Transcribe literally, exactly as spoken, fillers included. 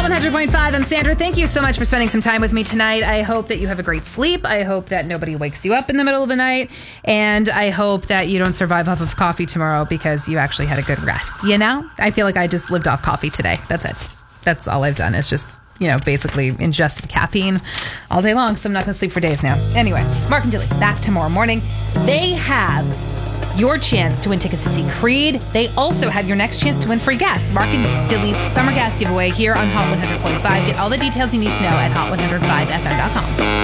Hot one hundred point five, I'm Sandra. Thank you so much for spending some time with me tonight. I hope that you have a great sleep. I hope that nobody wakes you up in the middle of the night. And I hope that you don't survive off of coffee tomorrow because you actually had a good rest. You know? I feel like I just lived off coffee today. That's it. That's all I've done is just, you know, basically ingested caffeine all day long. So I'm not going to sleep for days now. Anyway, Mark and Dilly back tomorrow morning. They have your chance to win tickets to see Creed. They also have your next chance to win free gas. Mark and Dilly's summer gas giveaway here on Hot one hundred point five. Get all the details you need to know at hot one oh five f m dot com.